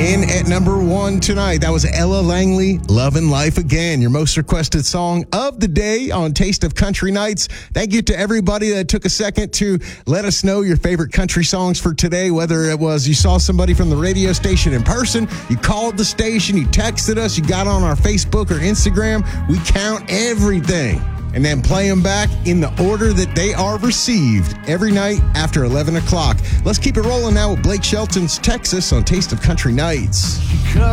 In at number 1 tonight, that was Ella Langley, Lovin' Life Again, your most requested song of the day on Taste of Country Nights. Thank you to everybody that took a second to let us know your favorite country songs for today, whether it was you saw somebody from the radio station in person, you called the station, you texted us, you got on our Facebook or Instagram. We count everything and then play them back in the order that they are received every night after 11 o'clock. Let's keep it rolling now with Blake Shelton's Texas on Taste of Country Nights.